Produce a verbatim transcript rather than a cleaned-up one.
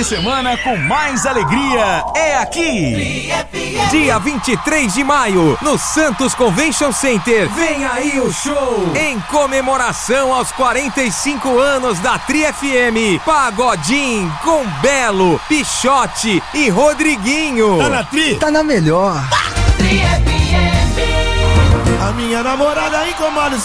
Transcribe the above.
de semana com mais alegria é aqui. Dia vinte e três de maio, no Santos Convention Center. Vem aí o show em comemoração aos quarenta e cinco anos da Tri F M. Pagodinho com Belo, Pichote e Rodriguinho. Tá na Tri? Tá na melhor. A minha namorada incomoda.